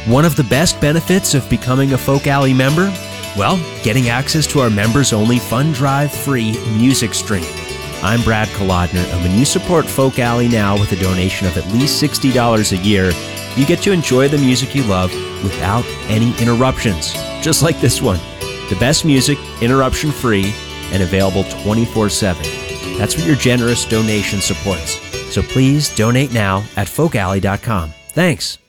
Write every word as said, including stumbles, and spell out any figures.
One of the best benefits of becoming a Folk Alley member? Well, getting access to our members-only Fun Drive free music stream. I'm Brad Kolodner, and when you support Folk Alley now with a donation of at least sixty dollars a year, you get to enjoy the music you love without any interruptions, just like this one. The best music, interruption-free, and available twenty-four seven. That's what your generous donation supports. So please donate now at folk alley dot com. Thanks.